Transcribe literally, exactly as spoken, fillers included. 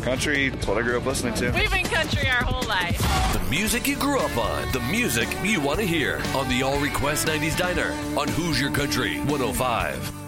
Country, that's what I grew up listening to. We've been country our whole life. The music you grew up on, the music you want to hear on the All Request nineties Diner on Hoosier Country one oh five.